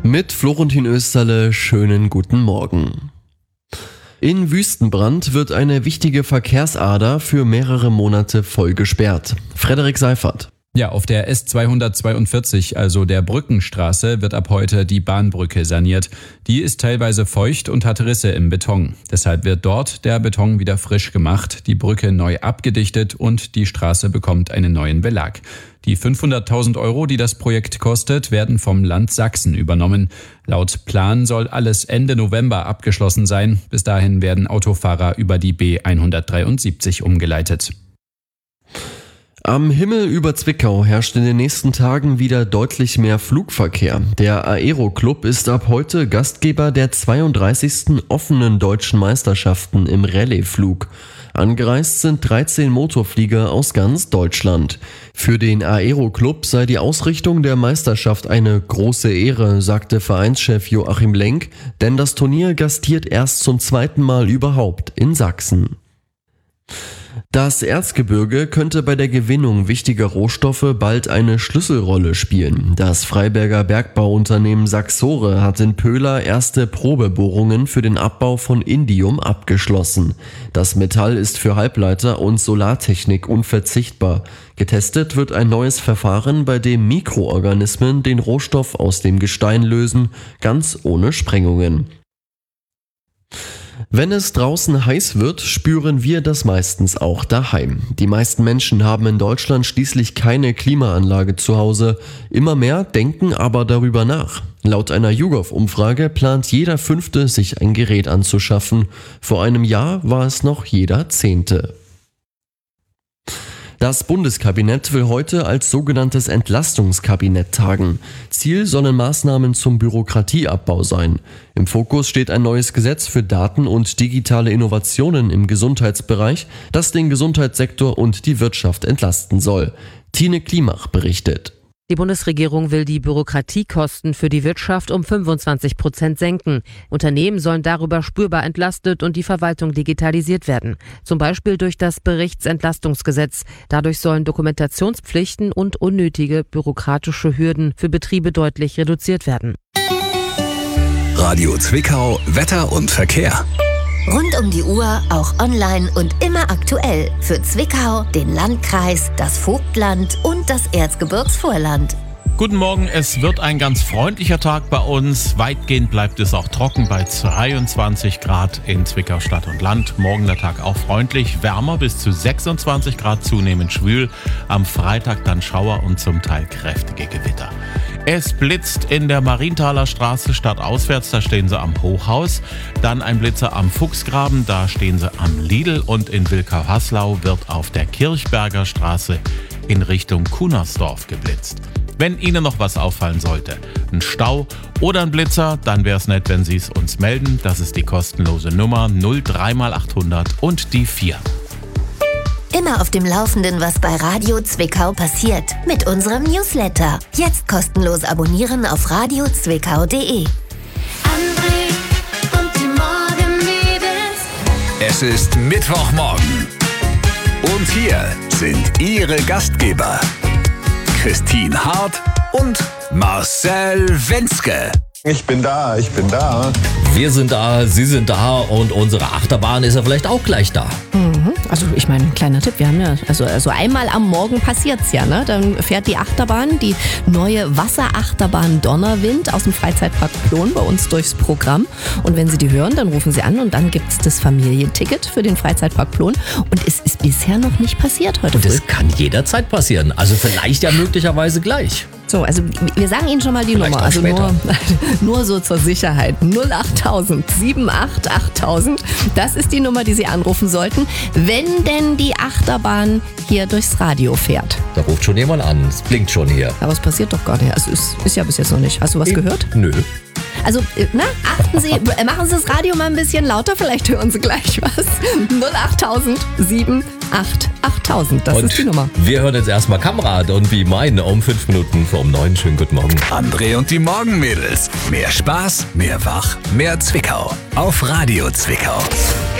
Mit Florentin Österle, schönen guten Morgen. In Wüstenbrand wird eine wichtige Verkehrsader für mehrere Monate voll gesperrt. Frederik Seifert. Ja, auf der S242, also der Brückenstraße, wird ab heute die Bahnbrücke saniert. Die ist teilweise feucht und hat Risse im Beton. Deshalb wird dort der Beton wieder frisch gemacht, die Brücke neu abgedichtet und die Straße bekommt einen neuen Belag. Die 500.000 Euro, die das Projekt kostet, werden vom Land Sachsen übernommen. Laut Plan soll alles Ende November abgeschlossen sein. Bis dahin werden Autofahrer über die B173 umgeleitet. Am Himmel über Zwickau herrscht in den nächsten Tagen wieder deutlich mehr Flugverkehr. Der Aero-Club ist ab heute Gastgeber der 32. offenen deutschen Meisterschaften im Rallye-Flug. Angereist sind 13 Motorflieger aus ganz Deutschland. Für den Aero-Club sei die Ausrichtung der Meisterschaft eine große Ehre, sagte Vereinschef Joachim Lenk, denn das Turnier gastiert erst zum zweiten Mal überhaupt in Sachsen. Das Erzgebirge könnte bei der Gewinnung wichtiger Rohstoffe bald eine Schlüsselrolle spielen. Das Freiberger Bergbauunternehmen Saxore hat in Pöhler erste Probebohrungen für den Abbau von Indium abgeschlossen. Das Metall ist für Halbleiter und Solartechnik unverzichtbar. Getestet wird ein neues Verfahren, bei dem Mikroorganismen den Rohstoff aus dem Gestein lösen, ganz ohne Sprengungen. Wenn es draußen heiß wird, spüren wir das meistens auch daheim. Die meisten Menschen haben in Deutschland schließlich keine Klimaanlage zu Hause. Immer mehr denken aber darüber nach. Laut einer YouGov-Umfrage plant jeder Fünfte, sich ein Gerät anzuschaffen. Vor einem Jahr war es noch jeder Zehnte. Das Bundeskabinett will heute als sogenanntes Entlastungskabinett tagen. Ziel sollen Maßnahmen zum Bürokratieabbau sein. Im Fokus steht ein neues Gesetz für Daten und digitale Innovationen im Gesundheitsbereich, das den Gesundheitssektor und die Wirtschaft entlasten soll. Tine Klimach berichtet. Die Bundesregierung will die Bürokratiekosten für die Wirtschaft um 25% senken. Unternehmen sollen darüber spürbar entlastet und die Verwaltung digitalisiert werden. Zum Beispiel durch das Berichtsentlastungsgesetz. Dadurch sollen Dokumentationspflichten und unnötige bürokratische Hürden für Betriebe deutlich reduziert werden. Radio Zwickau, Wetter und Verkehr. Rund um die Uhr, auch online und immer aktuell. Für Zwickau, den Landkreis, das Vogtland und das Erzgebirgsvorland. Guten Morgen, es wird ein ganz freundlicher Tag bei uns. Weitgehend bleibt es auch trocken bei 22 Grad in Zwickau Stadt und Land. Morgen der Tag auch freundlich, wärmer bis zu 26 Grad, zunehmend schwül. Am Freitag dann Schauer und zum Teil kräftige Gewitter. Es blitzt in der Marienthaler Straße stadtauswärts, da stehen sie am Hochhaus. Dann ein Blitzer am Fuchsgraben, da stehen sie am Lidl. Und in Wilkau-Haslau wird auf der Kirchberger Straße in Richtung Kunersdorf geblitzt. Wenn Ihnen noch was auffallen sollte, ein Stau oder ein Blitzer, dann wäre es nett, wenn Sie es uns melden. Das ist die kostenlose Nummer 03x800 und die 4. Immer auf dem Laufenden, was bei Radio Zwickau passiert. Mit unserem Newsletter. Jetzt kostenlos abonnieren auf radiozwickau.de. André und die Morgenmädels. Es ist Mittwochmorgen. Und hier sind Ihre Gastgeber Christine Hart und Marcel Wenzke. Ich bin da. Wir sind da, Sie sind da und unsere Achterbahn ist ja vielleicht auch gleich da. Also ich meine, ein kleiner Tipp, wir haben ja, also einmal am Morgen passiert's ja, ne? Dann fährt die Achterbahn, die neue Wasserachterbahn Donnerwind aus dem Freizeitpark Plon bei uns durchs Programm. Und wenn Sie die hören, dann rufen Sie an und dann gibt's das Familienticket für den Freizeitpark Plon. Und es ist bisher noch nicht passiert heute früh. Und es kann jederzeit passieren, also vielleicht ja möglicherweise gleich. So, also wir sagen Ihnen schon mal die Vielleicht Nummer, also nur so zur Sicherheit. 08000 78 8000, das ist die Nummer, die Sie anrufen sollten, wenn denn die Achterbahn hier durchs Radio fährt. Da ruft schon jemand an, es blinkt schon hier. Aber es passiert doch gar nicht, also es ist ja bis jetzt noch nicht. Hast du was gehört? Nö. Also, achten Sie, machen Sie das Radio mal ein bisschen lauter, vielleicht hören Sie gleich was. 08000 78 8000, das ist die Nummer. Wir hören jetzt erstmal Kamerad und wie meine um 5 Minuten vor 9. Schönen guten Morgen. André und die Morgenmädels. Mehr Spaß, mehr Wach, mehr Zwickau. Auf Radio Zwickau.